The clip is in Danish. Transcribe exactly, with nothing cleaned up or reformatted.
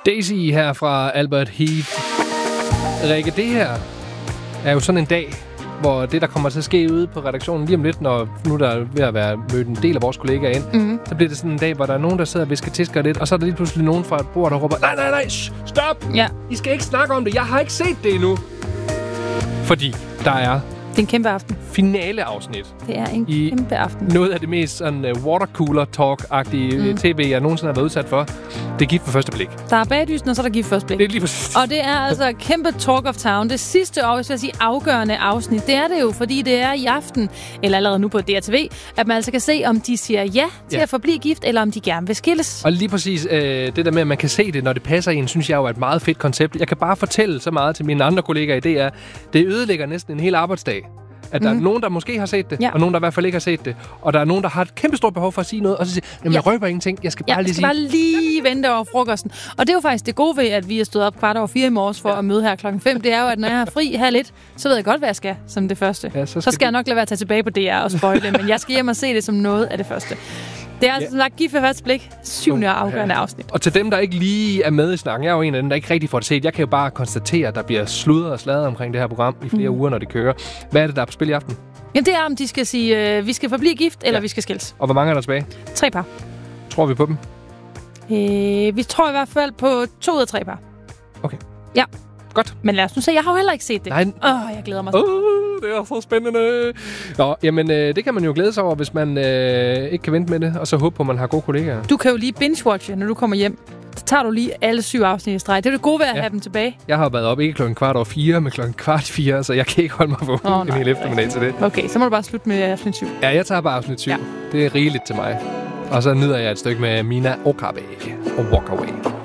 Daisy her fra Albert Heath. Rikke, det her er jo sådan en dag, hvor det, der kommer til at ske ude på redaktionen lige om lidt, når nu der er ved at være mødt en del af vores kollegaer ind, mm. så bliver det sådan en dag, hvor der er nogen, der sidder og visker tisker lidt, og så er der lige pludselig nogen fra et bord, der råber, nej, nej, nej, shh, stop! Ja. I skal ikke snakke om det, jeg har ikke set det endnu. Fordi der er... Det er en kæmpe aften. Finaleafsnit. Det er en i kæmpe aften. Noget af det mest sådan uh, watercooler talk-agtige mm. tv, jeg nogensinde har været udsat for. Det er gift for første blik. Der er bagdysten, og så er der gift første blik. Det er lige præcis. Og det er altså kæmpe talk of town. Det sidste år, hvis jeg sige afgørende afsnit, det er det jo, fordi det er i aften, eller allerede nu på D R T V, at man altså kan se, om de siger ja til ja. at forblive gift, eller om de gerne vil skilles. Og lige præcis øh, det der med, at man kan se det, når det passer ind, synes jeg jo er et meget fedt koncept. Jeg kan bare fortælle så meget til mine andre kollegaer i D R. Det ødelægger næsten en hel arbejdsdag. At der mm. er nogen, der måske har set det, ja. og nogen, der i hvert fald ikke har set det. Og der er nogen, der har et kæmpe stort behov for at sige noget, og så siger, jamen, jeg ja. røber ingenting, jeg skal bare ja, lige sige... jeg skal bare lige vente over frokosten. Og det er jo faktisk det gode ved, at vi er stået op kvart over fire i morges for ja. at møde her klokken fem. Det er jo, at når jeg har fri her lidt, så ved jeg godt, hvad jeg skal som det første. Ja, så, skal så skal du... jeg nok lade være at tage tilbage på D R og spoile, men jeg skal hjem og se det som noget af det første. Det er altså ja. lagt gift for første blik. Syvende og afgørende ja. afsnit. Og til dem, der ikke lige er med i snakken, jeg er jo en af dem, der ikke rigtig får det set. Jeg kan jo bare konstatere, at der bliver sludret og sladret omkring det her program i flere mm. uger, når det kører. Hvad er det, der er på spil i aften? Jamen, det er, om de skal sige, øh, vi skal forblive gift, eller ja. vi skal skilles. Og hvor mange er der tilbage? Tre par. Tror vi på dem? Øh, vi tror i hvert fald på to ud af tre par. Okay. Ja. Godt. Men lad os nu se, jeg har jo heller ikke set det. Nej. Åh, oh, jeg glæder mig. Åh, oh, det er så spændende. Nå, jamen, øh, det kan man jo glæde sig over, hvis man øh, ikke kan vente med det, og så håbe på, at man har gode kollegaer. Du kan jo lige binge-watche, når du kommer hjem. Så tager du lige alle syv afsnit i streg. Det er det gode ved at ja. have dem tilbage. Jeg har været op ikke klokken kvart over fire, men klokken kvart fire, så jeg kan ikke holde mig på oh, en hel eftermiddag til det. Okay, så må du bare slutte med afsnit syv. Ja, jeg tager bare afsnit syv. Ja. Det er rigeligt til mig. Og så nyder jeg et stykke med Mina Okabe og Walk Away.